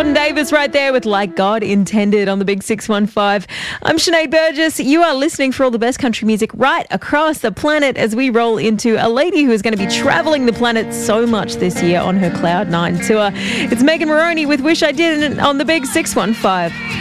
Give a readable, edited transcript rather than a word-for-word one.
Jordan Davis right there with Like God Intended on the Big 615. I'm Sinead Burgess. You are listening for all the best country music right across the planet as we roll into a lady who is going to be travelling the planet so much this year on her Cloud9 tour. It's Megan Moroney with Wish I Didn't on the Big 615.